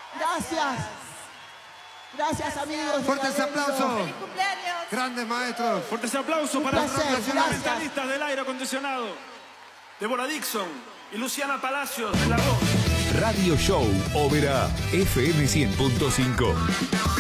Gracias. Gracias, amigos. Fuertes aplausos. ¡Feliz cumpleaños! Grandes maestros. Fuertes aplausos para los placer, fundamentalistas del aire acondicionado. Débora Dixon y Luciana Palacios de la voz. Radio Show Ópera FM 100.5.